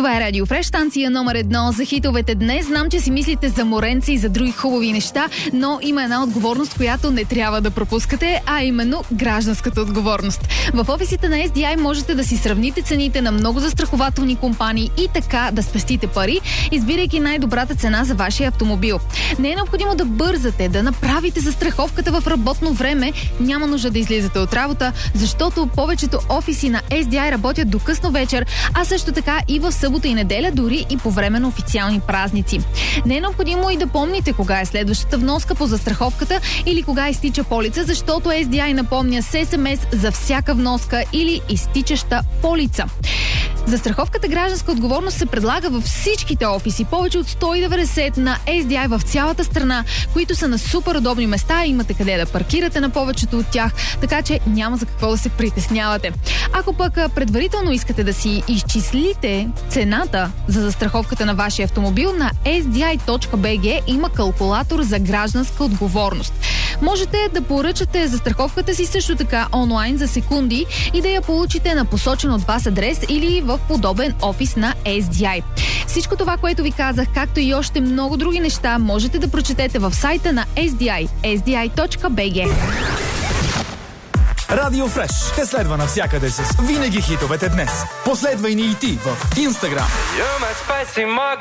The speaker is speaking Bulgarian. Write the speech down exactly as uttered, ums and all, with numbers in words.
Това е Радио Фреш, станция номер едно за хитовете днес. Знам, че си мислите за моренци и за други хубави неща, но има една отговорност, която не трябва да пропускате, а именно гражданската отговорност. В офисите на Ес Ди Ай можете да си сравните цените на много застрахователни компании и така да спестите пари, избирайки най-добрата цена за вашия автомобил. Не е необходимо да бързате, да направите застраховката в работно време. Няма нужда да излизате от работа, защото повечето офиси на Ес Ди Ай работят до късно вечер, а също така и в събота и неделя, дори и по време на официални празници. Не е необходимо и да помните кога е следващата вноска по застраховката или кога изтича полица, защото Ес Ди Ай напомня с ес ем ес за всяка вноска или изтичаща полица. Застраховката гражданска отговорност се предлага във всичките офиси, повече от сто и деветдесет на Ес Ди Ай в цялата страна, които са на супер удобни места, имате къде да паркирате на повечето от тях, така че няма за какво да се притеснявате. Ако пък предварително искате да си изчислите цената за застраховката на вашия автомобил, на ес ди ай точка би джи има калкулатор за гражданска отговорност. Можете да поръчате застраховката си също така онлайн за секунди и да я получите на посочен от вас адрес или в удобен офис на Ес Ди Ай. Всичко това, което ви казах, както и още много други неща, можете да прочетете в сайта на Ес Ди Ай, ес ди ай точка би джи. Радио Фреш те следва навсякъде с винаги хитовете днес. Последвай ни и ти в Инстаграм.